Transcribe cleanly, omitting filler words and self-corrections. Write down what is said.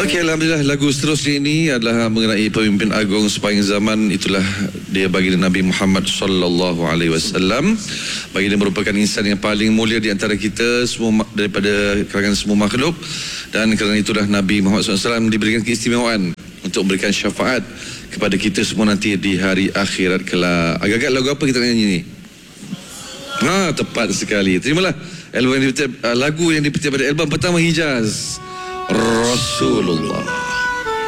Okey, alhamdulillah, lagu seterusnya ini adalah mengenai pemimpin agung sepanjang zaman. Itulah dia baginda Nabi Muhammad sallallahu alaihi wasallam. Baginda merupakan insan yang paling mulia di antara kita semua, daripada kalangan semua makhluk, dan kerana itulah Nabi Muhammad SAW diberikan keistimewaan untuk memberikan syafaat kepada kita semua nanti di hari akhirat kelak. Agak-agak lagu apa kita nak nyanyi ni? Tepat sekali. Terimalah lagu yang dipetik pada album pertama Hijaz, Rasulullah.